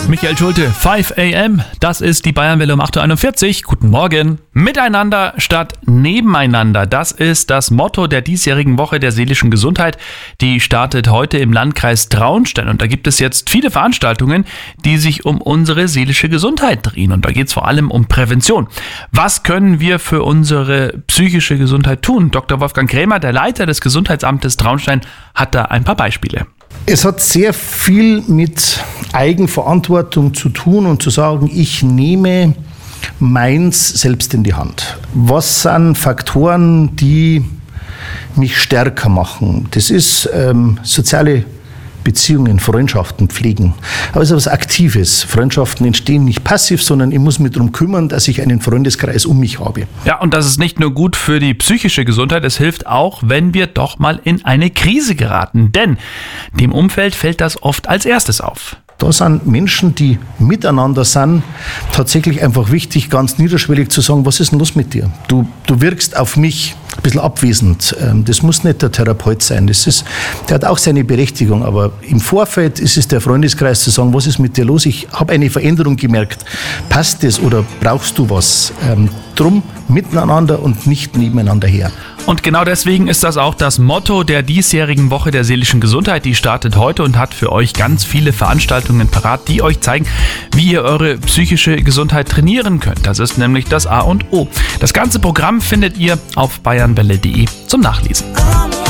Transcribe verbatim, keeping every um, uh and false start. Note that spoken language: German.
Michael Schulte, fünf a m, das ist die Bayernwelle um acht Uhr einundvierzig. Guten Morgen. Miteinander statt nebeneinander, das ist das Motto der diesjährigen Woche der seelischen Gesundheit. Die startet heute im Landkreis Traunstein und da gibt es jetzt viele Veranstaltungen, die sich um unsere seelische Gesundheit drehen und da geht es vor allem um Prävention. Was können wir für unsere psychische Gesundheit tun? Doktor Wolfgang Krämer, der Leiter des Gesundheitsamtes Traunstein, hat da ein paar Beispiele. Es hat sehr viel mit Eigenverantwortung zu tun und zu sagen, ich nehme meins selbst in die Hand. Was sind Faktoren, die mich stärker machen? Das ist ähm, soziale Beziehungen, Freundschaften pflegen. Aber es ist was Aktives. Freundschaften entstehen nicht passiv, sondern ich muss mich darum kümmern, dass ich einen Freundeskreis um mich habe. Ja, und das ist nicht nur gut für die psychische Gesundheit, es hilft auch, wenn wir doch mal in eine Krise geraten. Denn dem Umfeld fällt das oft als erstes auf. Da sind Menschen, die miteinander sind, tatsächlich einfach wichtig, ganz niederschwellig zu sagen, was ist denn los mit dir? Du, du wirkst auf mich ein bisschen abwesend. Das muss nicht der Therapeut sein. Das ist, der hat auch seine Berechtigung. Aber im Vorfeld ist es der Freundeskreis zu sagen, was ist mit dir los? Ich habe eine Veränderung gemerkt. Passt das oder brauchst du was? Ähm, drum miteinander und nicht nebeneinander her. Und genau deswegen ist das auch das Motto der diesjährigen Woche der seelischen Gesundheit. Die startet heute und hat für euch ganz viele Veranstaltungen parat, die euch zeigen, wie ihr eure psychische Gesundheit trainieren könnt. Das ist nämlich das A und O. Das ganze Programm findet ihr auf bayernwelle punkt de zum Nachlesen.